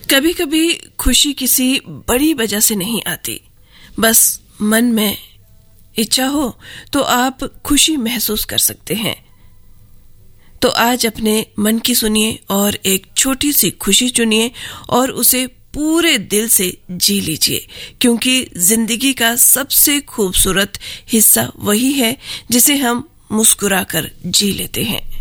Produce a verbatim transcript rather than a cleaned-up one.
कभी कभी खुशी किसी बड़ी वजह से नहीं आती, बस मन में इच्छा हो तो आप खुशी महसूस कर सकते हैं। तो आज अपने मन की सुनिए और एक छोटी सी खुशी चुनिए और उसे पूरे दिल से जी लीजिए, क्योंकि जिंदगी का सबसे खूबसूरत हिस्सा वही है जिसे हम मुस्कुराकर जी लेते हैं।